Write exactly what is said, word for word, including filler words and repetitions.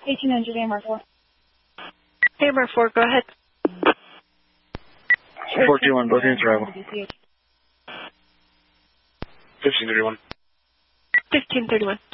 eighteen hundred A M R four. A M R four, go ahead. four two one, both units arrival. fifteen thirty-one. fifteen thirty-one.